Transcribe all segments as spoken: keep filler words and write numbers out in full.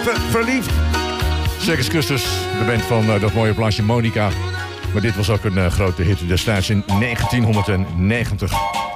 Te verliefd. Circus Custers, de band van uh, dat mooie plaatje Monica. Maar dit was ook een uh, grote hit destijds in negentienhonderdnegentig.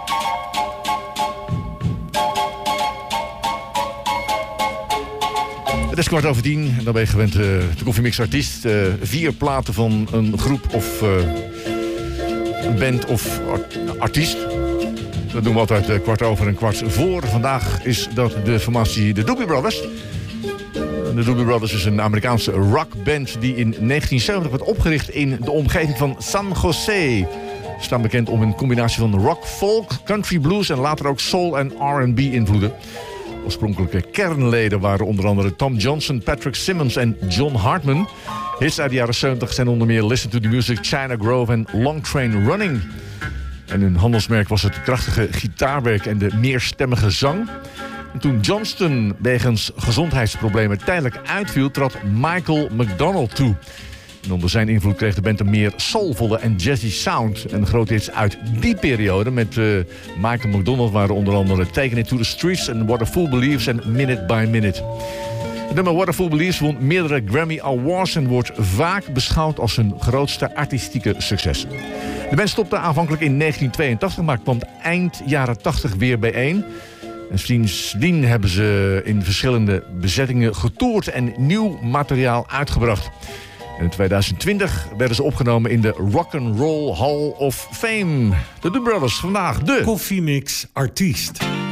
Het is kwart over tien en dan ben je gewend uh, de koffiemix-artiest. Uh, vier platen van een groep of uh, een band of art- artiest. Dat doen we altijd uh, kwart over en kwart voor. Vandaag is dat de formatie de Doobie Brothers. De Doobie Brothers is een Amerikaanse rockband die in negentien zeventig werd opgericht in de omgeving van San Jose. Ze staan bekend om een combinatie van rock, folk, country blues en later ook soul en R en B invloeden. Oorspronkelijke kernleden waren onder andere Tom Johnson, Patrick Simmons en John Hartman. Hits uit de jaren zeventig zijn onder meer Listen to the Music, China Grove en Long Train Running. En hun handelsmerk was het krachtige gitaarwerk en de meerstemmige zang. En toen Johnston wegens gezondheidsproblemen tijdelijk uitviel, trad Michael McDonald toe. En onder zijn invloed kreeg de band een meer soulvolle en jazzy sound. En grote hits uit die periode met uh, Michael McDonald waren onder andere Taking It to the Streets en What a Fool Believes en Minute by Minute. Het nummer What a Fool Believes won meerdere Grammy Awards en wordt vaak beschouwd als hun grootste artistieke succes. De band stopte aanvankelijk in negentien tweeëntachtig, maar kwam eind jaren tachtig weer bijeen. En sindsdien hebben ze in verschillende bezettingen getoerd en nieuw materiaal uitgebracht. En in tweeduizend twintig werden ze opgenomen in de Rock'n'Roll Hall of Fame. De Doobie Brothers, vandaag de Koffiemix artiest.